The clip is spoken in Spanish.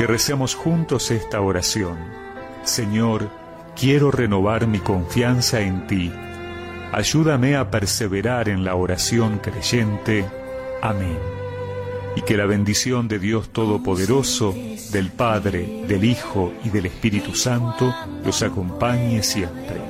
que recemos juntos esta oración. Señor, quiero renovar mi confianza en ti. Ayúdame a perseverar en la oración creyente. Amén. Y que la bendición de Dios Todopoderoso, del Padre, del Hijo y del Espíritu Santo los acompañe siempre.